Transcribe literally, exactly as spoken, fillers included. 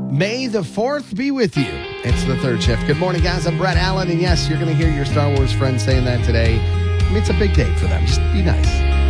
May the fourth be with you. It's the third shift. Good morning, guys. I'm Brett Allen, and yes, you're going to hear your Star Wars friends saying that today. I mean, it's a big day for them. Just be nice.